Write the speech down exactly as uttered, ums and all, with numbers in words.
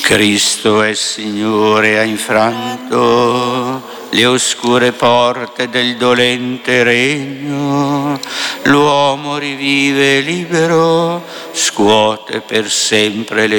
Cristo è Signore, ha infranto le oscure porte del dolente regno. L'uomo rivive libero, scuote per sempre le